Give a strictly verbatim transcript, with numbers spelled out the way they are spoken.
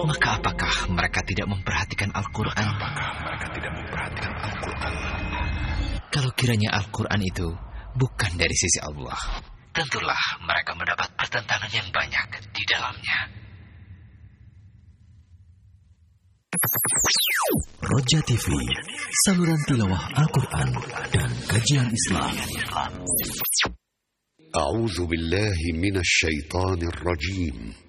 Maka apakah mereka tidak memperhatikan Al-Quran? Apakah mereka tidak memperhatikan Al-Quran? Kalau kiranya Al-Quran itu bukan dari sisi Allah, tentulah mereka mendapat pertentangan yang banyak di dalamnya. Roja T V, saluran tilawah Al-Quran dan kajian Islam. A'udzu billahi minasy syaithanir rajim.